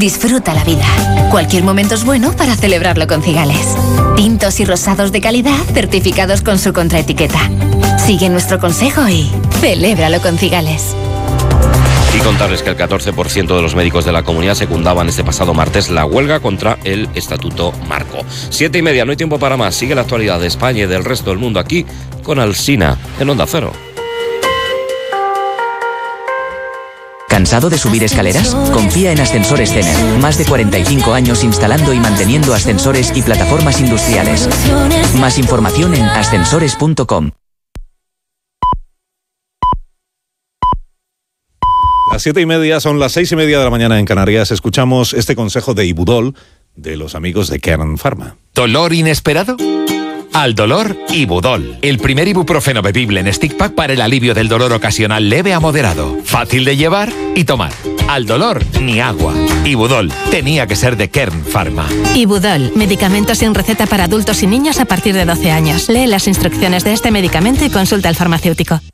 Disfruta la vida. Cualquier momento es bueno para celebrarlo con Cigales. Tintos y rosados de calidad certificados con su contraetiqueta. Sigue nuestro consejo y celébralo con Cigales. Y contarles que el 14% de los médicos de la comunidad secundaban este pasado martes la huelga contra el Estatuto Marco. 7:30, no hay tiempo para más. Sigue la actualidad de España y del resto del mundo aquí con Alsina en Onda Cero. ¿Cansado de subir escaleras? Confía en Ascensores Zener. Más de 45 años instalando y manteniendo ascensores y plataformas industriales. Más información en ascensores.com. Las 7:30 son las 6:30 de la mañana en Canarias. Escuchamos este consejo de Ibudol de los amigos de Kern Pharma. ¿Dolor inesperado? Al dolor, Ibudol. El primer ibuprofeno bebible en stick pack para el alivio del dolor ocasional leve a moderado. Fácil de llevar y tomar. Al dolor, ni agua. Ibudol. Tenía que ser de Kern Pharma. Ibudol. Medicamento sin receta para adultos y niños a partir de 12 años. Lee las instrucciones de este medicamento y consulta al farmacéutico.